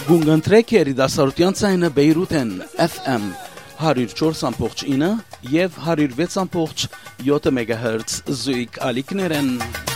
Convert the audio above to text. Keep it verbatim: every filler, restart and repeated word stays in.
Գունգընտրեք երիտասարդության ցայնը Բեյրութեն F M հարյուր չորս ամբողջ ինը եւ հարյուր վեց ամբողջ յոթ մեգահերց զույգ ալիքներեն։